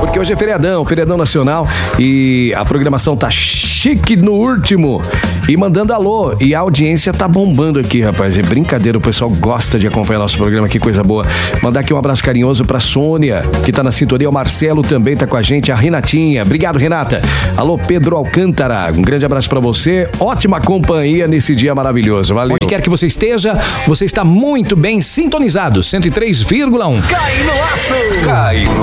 porque hoje é feriadão nacional e a programação tá chique no último. E mandando alô, e a audiência tá bombando aqui, rapaz. É brincadeira, o pessoal gosta de acompanhar nosso programa, que coisa boa. Mandar aqui um abraço carinhoso pra Sônia, que tá na sintonia. O Marcelo também tá com a gente, a Renatinha. Obrigado, Renata. Alô, Pedro Alcântara. Um grande abraço pra você. Ótima companhia nesse dia maravilhoso. Valeu. Onde quer que você esteja, você está muito bem sintonizado. 103,1. Cai no laço! Cai no